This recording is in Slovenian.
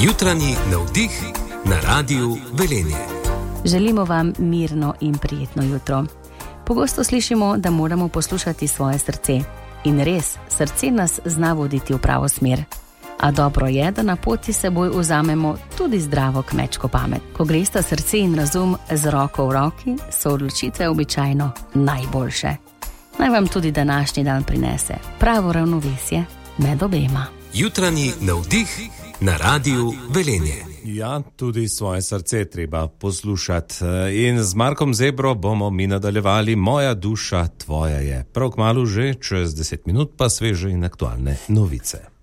Jutranji navdih na Radiu Velenje. Želimo vam mirno in prijetno jutro. Pogosto slišimo, da moramo poslušati svoje srce. In res, srce nas zna voditi v pravo smer. A dobro je, da na poti seboj vzamemo tudi zdravo kmečko pamet. Ko gresta srce in razum z roko v roki, so odločitve običajno najboljše. Naj vam tudi današnji dan prinese pravo ravnovesje med obema. Jutranji navdih na Radiu Velenje. Ja, tudi svoje srce treba poslušati. In z Markom Zebro bomo mi nadaljevali Moja duša, tvoja je. Prav kmalu že, čez 10 minut pa sveže in aktualne novice.